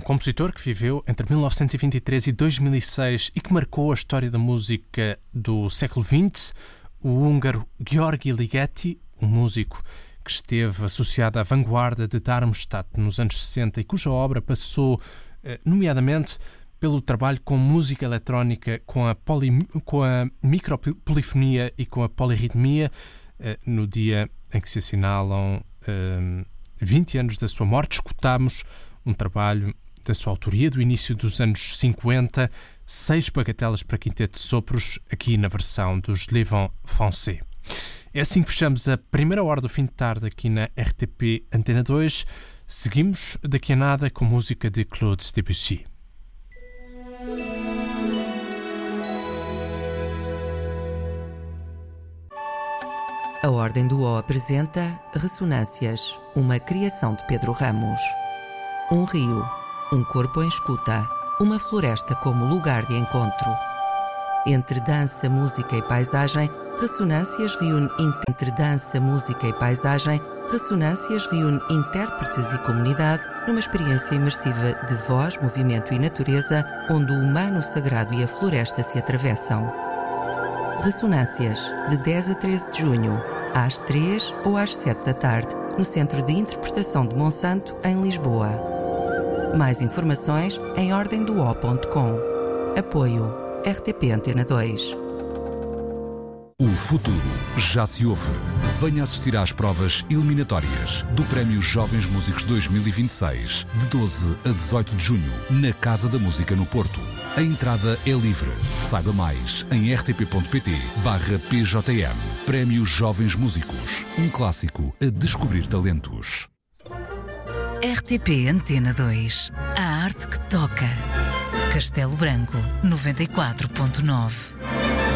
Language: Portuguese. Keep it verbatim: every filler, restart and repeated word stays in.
compositor que viveu entre mil novecentos e vinte e três e dois mil e seis e que marcou a história da música do século vinte, o húngaro György Ligeti, um músico que esteve associado à vanguarda de Darmstadt nos anos sessenta e cuja obra passou, nomeadamente, pelo trabalho com música eletrónica, com a, poli, com a micropolifonia e com a polirritmia, no dia em que se assinalam um, vinte anos da sua morte. Escutámos um trabalho da sua autoria do início dos anos cinquenta, seis bagatelas para quinteto de sopros, aqui na versão dos Le Vent Français. É assim que fechamos a primeira hora do fim de tarde aqui na R T P Antena dois. Seguimos daqui a nada com música de Claude Debussy. A Ordem do O apresenta Ressonâncias, uma criação de Pedro Ramos. Um rio, um corpo em escuta, uma floresta como lugar de encontro. Entre dança, música e paisagem, Ressonâncias reúne entre dança, música e paisagem, Ressonâncias reúne intérpretes e comunidade numa experiência imersiva de voz, movimento e natureza, onde o humano, o sagrado e a floresta se atravessam. Ressonâncias, de dez a treze de junho, às três ou às sete da tarde, no Centro de Interpretação de Monsanto, em Lisboa. Mais informações em ordem do o ponto com. Apoio R T P Antena dois. O futuro já se ouve. Venha assistir às provas eliminatórias do Prémio Jovens Músicos dois mil e vinte e seis, de doze a dezoito de junho, na Casa da Música no Porto. A entrada é livre. Saiba mais em rtp.pt barra pjm. Prémio Jovens Músicos. Um clássico a descobrir talentos. R T P Antena dois. A arte que toca. Castelo Branco, noventa e quatro ponto nove.